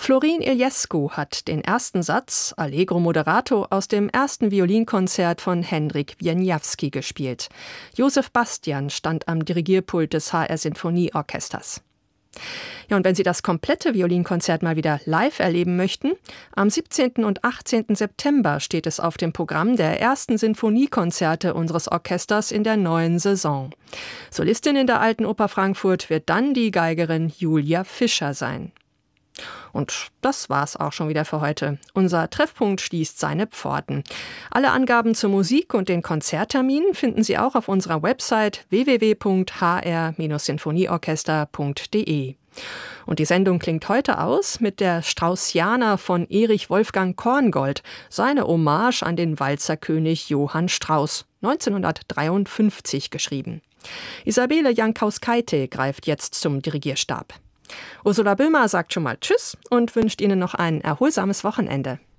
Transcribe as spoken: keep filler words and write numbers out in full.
Florin Iliescu hat den ersten Satz, Allegro moderato, aus dem ersten Violinkonzert von Henryk Wieniawski gespielt. Josef Bastian stand am Dirigierpult des H R Sinfonieorchesters. Ja, und wenn Sie das komplette Violinkonzert mal wieder live erleben möchten, am siebzehnten und achtzehnten September steht es auf dem Programm der ersten Sinfoniekonzerte unseres Orchesters in der neuen Saison. Solistin in der Alten Oper Frankfurt wird dann die Geigerin Julia Fischer sein. Und das war's auch schon wieder für heute. Unser Treffpunkt schließt seine Pforten. Alle Angaben zur Musik und den Konzertterminen finden Sie auch auf unserer Website w w w punkt h r sinfonieorchester punkt d e. Und die Sendung klingt heute aus mit der Straussiana von Erich Wolfgang Korngold, seine Hommage an den Walzerkönig Johann Strauss, neunzehnhundertdreiundfünfzig geschrieben. Isabelle Jankauskaite greift jetzt zum Dirigierstab. Ursula Böhmer sagt schon mal Tschüss und wünscht Ihnen noch ein erholsames Wochenende.